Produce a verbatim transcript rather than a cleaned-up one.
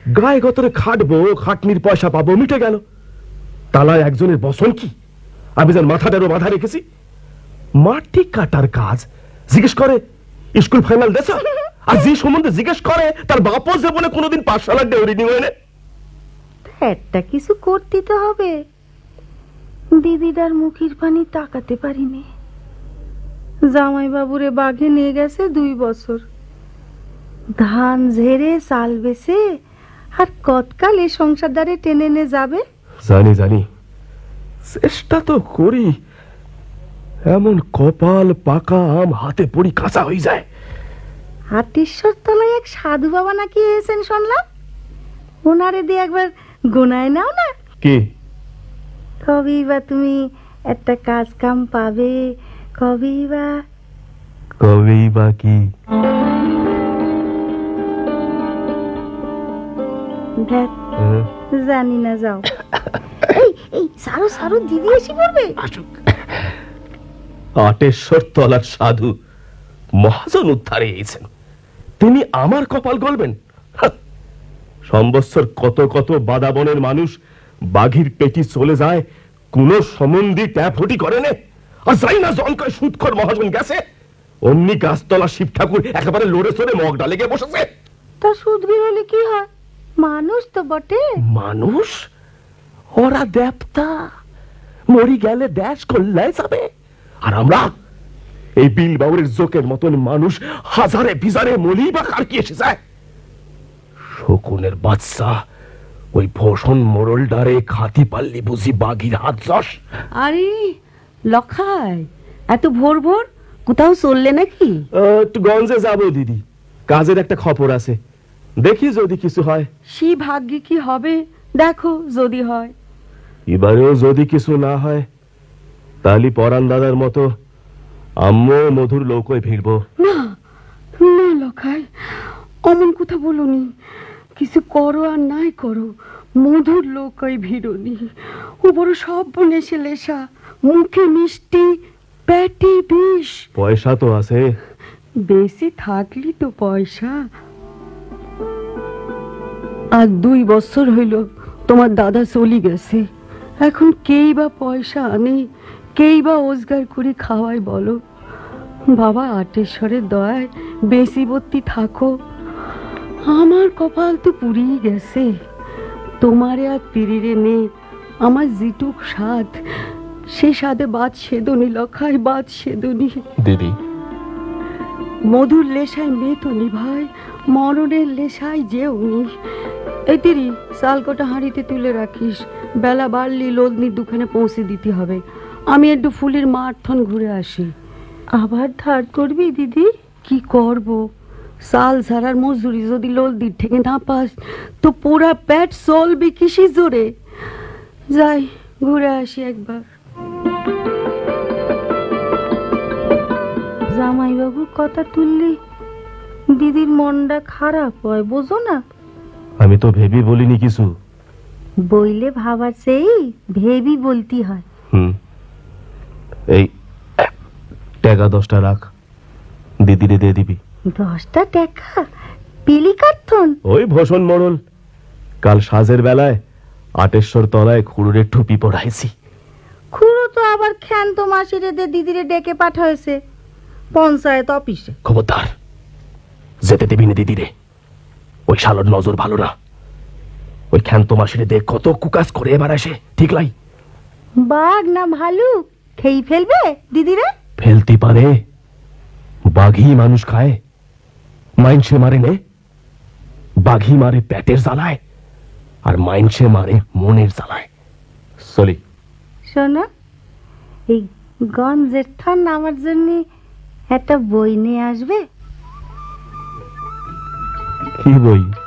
গায়ে গতরে খাটবো, খাটনির পয়সা পাবো, মিটে গেল। তালায় একজনের বসন কি? আমি যেন মাথাটারও বাধা রেখেছি। মাটি কাটার কাজ জিজ্ঞেস করে স্কুল ফাইনাল দেশা, আর যে সম্বন্ধে জিজ্ঞেস করে তার বাপও জীবনে কোনোদিন পাঠশালার ডেউরিনি হয় না। একটা কিছু করতে তো হবে। দিদিটার মুখের পানি তাকাতে পারিনি। জামাই বাবুরে বাঘে নিয়ে গেছে দুই বছর, ধান ঝেড়ে চাল বেচে আর কতকাল এই সংসারদারে টেনে নে যাবে। জানি জানি, চেষ্টা তো করি, এমন কপাল পাকা আম হাতে পড়ি কাঁচা হয়ে যায়। হাতেশ্বর তলায় এক সাধু বাবা নাকি এসেছেন শুনলাম, ওনারে দিয়ে একবার গোনায় নাও না। কি কবেই বা তুমি একটা কাজ কাম পাবে, কবেই বা কবেই বা কি? ধ্যাৎ, জানি না, যাও। এই এই সারো সারো, দিদি এসে পড়বে। আসুক। আটেশ্বর তলার সাধু মহাজন উদ্ধারে এসেছেন, তিনি আমার কপাল গলবেন? সম্বৎসর কত কত বাদাবনের মানুষ বাঘির পেটি চলে যায়, কোন সম্বন্ধী ট্যাপটি করে নে। আর যাই না জনকায় সুদখোর মহাজন গেছে, অমনি গাছতলা শিব ঠাকুর একেবারে লড়ে চড়ে মগ ডালে গিয়ে বসেছে। তা সুদবি হলে কি হয়, মানুষ তো বটে। মানুষ? ওরা দেবতা, মরি গেলে দেশ কল্যায় যাবে। আর আমরা এই বিল বাউরের জোকের মতন মানুষ হাজারে বিজারে মলি বা কার কি এসে যায়। শকুনের বাচ্চা ওই ভোষণ মোড়ল ডারে খাতি পাল্লি বুঝি বাঘির হাত যশ। আরে লখাই, এত ভোর ভোর কোথাও চললে নাকি? একটু গঞ্জে যাবো দিদি, কাজের একটা খবর আছে, দেখি যদি কিছু হয়। সে ভাগ্যে কি হবে, দেখো যদি হয়। এবারেও যদি কিছু না হয়, তাহলে পরান দাদার মতো আম্মু মধুর লৌকোয় ভিড়বো। না না লখাই, অমন কথা বলনি। কিছু করো আর নাই করো, মধুর লোকই ভিড়নি। ও বড় সব বনেছে লেসা, মুখে মিষ্টি, পেটে বিষ। পয়সা তো আছে, বেশি থাকলি তো পয়সা। আর দুই বছর হইল তোমার দাদা চলি গেছে, এখন কেই বা পয়সা আনে, কেই বা রোজগার করে খাওয়াই বলো। বাবা আটেশ্বরের দয়ায় বেশি বর্তি থাকো। আমার কপাল তো পুড়িয়ে গেছে, তোমারে আর তিরিরে নেই। আমার যেটুক স্বাদ, সে স্বাদে বাদ সেদনি লখাই, বাদ সেদনি। দিদি মধুর লেশায় মেতনি ভাই, মরণের লেশায় যেওনি। এই তিরি, শালকোটা হাঁড়িতে তুলে রাখিস, বেলা বাড়লি লোদনির দোকানে পৌঁছে দিতে হবে। আমি একটু ফুলের মাঠন ঘুরে আসি। আবার ধার করবি দিদি? কি করব, সাল ছাড়ার মজুরি যদি লোলদির থেকে না পাস তো পুরা পেট চলবে কিসি জোরে। যাই ঘুরে আসি একবার। জামাইবাবুর কথা তুললি দিদির মনটা খারাপ হয়, বোঝো না? আমি তো ভেবি বলিনি কিছু। বইলে ভাবার সেই ভেবি বলতে হয়। হুম, এই টাকা দশটা রাখ, দিদিরে দিয়ে দিবি। দশটা টাকা পিলি কার্থন? ওই ভোষণ মোড়ল কাল সাজের বেলায় আটেশ্বর তলায় খুড়ুরে টুপি পড়াইছি। খুড়ো তো আবার খ্যান্ত মাসিরে দে দিদিরে ডেকে পাঠাইছে পঞ্চায়েত অফিসে। খবরদার, যেতে দিবি না দিদিরে, ওই শালোর নজর ভালো না। ওই খ্যান্ত মাসিরে দেখ কত কুকাজ করে এবার আসে, ঠিক লাই? বাঘ না ভালুক খেয়ে ফেলবে দিদিরে? ফেলতে পারে, বাঘই মানুষ খায়, মাইনসে মারে নে। বাঘই মারে পেটের জ্বালায়, আর মাইনসে মারে মনের জ্বালায়। চলি। শোনো, এই গঞ্জের থান আমার জন্য একটা বই নিয়ে আসবে। কি বই?